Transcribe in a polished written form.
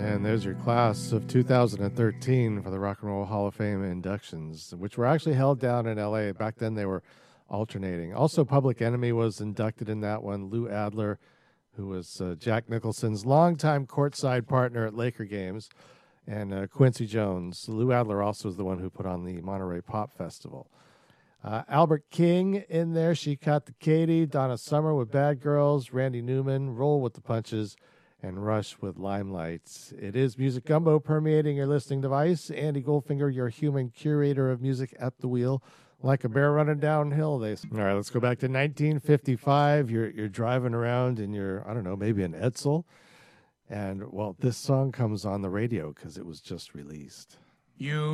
And there's your class of 2013 for the Rock and Roll Hall of Fame inductions, which were actually held down in L.A. Back then they were alternating. Also, Public Enemy was inducted in that one. Lou Adler, who was Jack Nicholson's longtime courtside partner at Laker games, and Quincy Jones. Lou Adler also was the one who put on the Monterey Pop Festival. Albert King in there, She Caught the Katy, Donna Summer with Bad Girls, Randy Newman, Roll with the Punches, and Rush with Limelight. It is Music Gumbo permeating your listening device. Andy Goldfinger, your human curator of music at the wheel. Like a bear running downhill, they say. All right, let's go back to 1955. You're driving around in your, I don't know, maybe an Edsel. And, well, this song comes on the radio because it was just released. You